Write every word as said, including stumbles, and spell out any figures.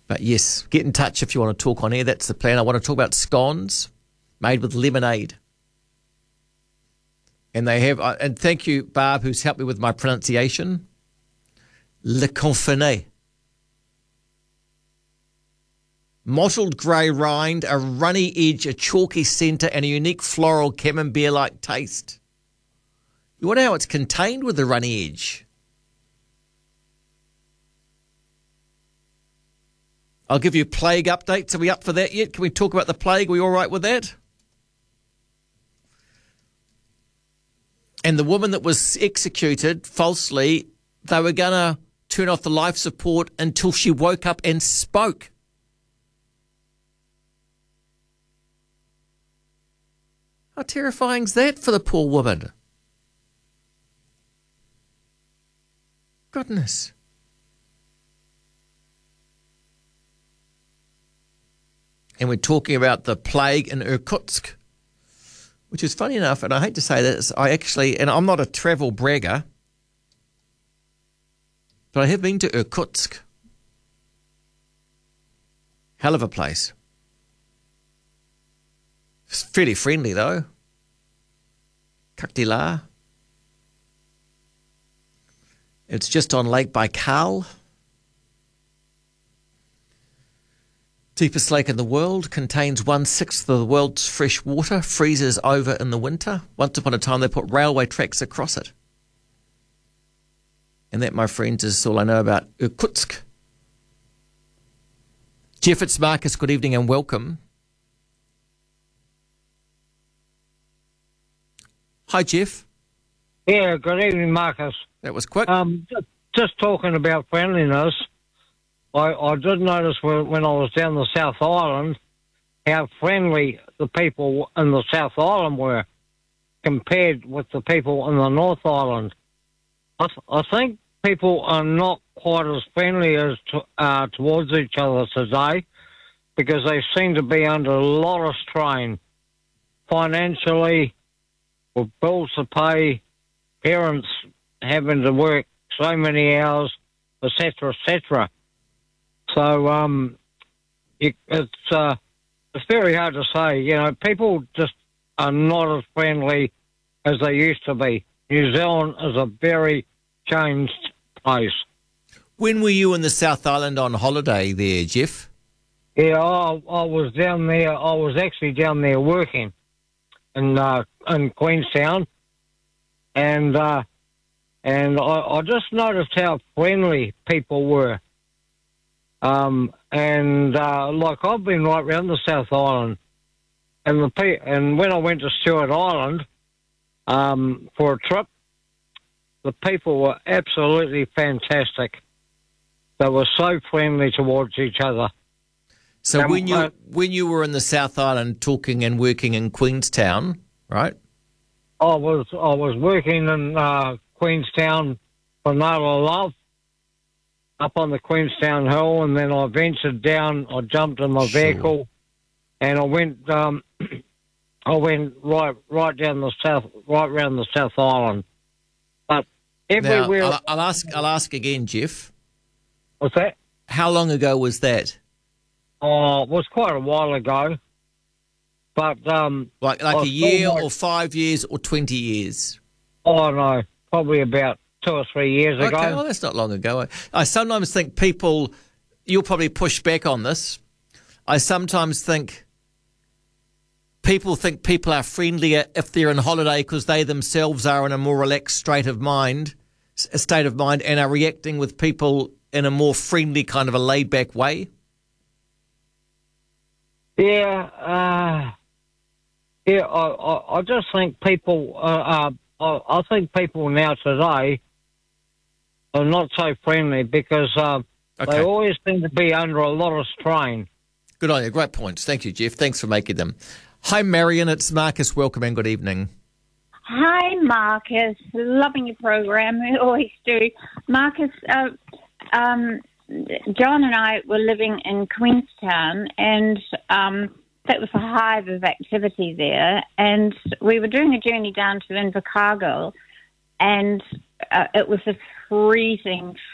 But yes, get in touch if you want to talk on air. That's the plan. I want to talk about scones made with lemonade. And they have, and thank you, Barb, who's helped me with my pronunciation. Le Confiné. Mottled grey rind, a runny edge, a chalky centre, and a unique floral camembert-like taste. You wonder how it's contained with the runny edge. I'll give you plague updates. Are we up for that yet? Can we talk about the plague? Are we all right with that? And the woman that was executed falsely, they were going to turn off the life support until she woke up and spoke. How terrifying is that for the poor woman? Goodness. And we're talking about the plague in Irkutsk, which is funny enough, and I hate to say this, I actually, and I'm not a travel bragger, but I have been to Irkutsk. Hell of a place. It's fairly friendly, though. Kakhtila. It's just on Lake Baikal. Deepest lake in the world, contains one-sixth of the world's fresh water, freezes over in the winter. Once upon a time, they put railway tracks across it. And that, my friends, is all I know about Irkutsk. Jeff, it's Marcus. Good evening and welcome. Hi, Jeff. Yeah, good evening, Marcus. That was quick. Um, just, just talking about friendliness, I, I did notice when, when I was down the South Island how friendly the people in the South Island were compared with the people in the North Island. I, th- I think people are not quite as friendly as to, uh, towards each other today because they seem to be under a lot of strain financially, with bills to pay, parents having to work so many hours, et cetera, et cetera. So um, it, it's uh, it's very hard to say. You know, people just are not as friendly as they used to be. New Zealand is a very changed place. When were you in the South Island on holiday there, Jeff? Yeah, I, I was down there. I was actually down there working in uh, in Queenstown, and uh, and I, I just noticed how friendly people were. Um, and uh, like I've been right around the South Island, and the pe- and when I went to Stewart Island um, for a trip, the people were absolutely fantastic. They were so friendly towards each other. So um, when you uh, when you were in the South Island talking and working in Queenstown, right? I was I was working in uh, Queenstown for Nala Love, up on the Queenstown Hill, and then I ventured down. I jumped in my Sure. vehicle, and I went. Um, I went right right down the south, right around the South Island. But everywhere. Now, I'll, I'll ask. I'll ask again, Jeff. What's that? How long ago was that? Oh, it was quite a while ago. But um, Like like I a year saw my- or five years or twenty years? oh no, probably about two or three years Okay, ago. well, that's not long ago. I, I sometimes think people, you'll probably push back on this. I sometimes think people think people are friendlier if they're on holiday because they themselves are in a more relaxed state of mind, a state of mind, and are reacting with people in a more friendly kind of a laid-back way. Yeah, uh, yeah. I, I, I just think people. Uh, uh, I, I think people now today are not so friendly because uh, Okay. they always seem to be under a lot of strain. Good on you. Great points. Thank you, Jeff. Thanks for making them. Hi, Marion. It's Marcus. Welcome and good evening. Hi, Marcus. Loving your program. We always do. Marcus, uh, um, John and I were living in Queenstown, and um, that was a hive of activity there. And we were doing a journey down to Invercargill, and uh, it was a freezing,